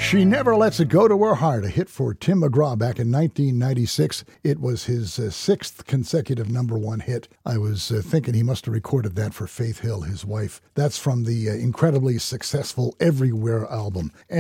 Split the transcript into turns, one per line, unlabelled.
She Never Lets It Go to Her Heart, a hit for Tim McGraw back in 1996. It was his sixth consecutive number one hit. I was thinking he must have recorded that for Faith Hill, his wife. That's from the incredibly successful Everywhere album.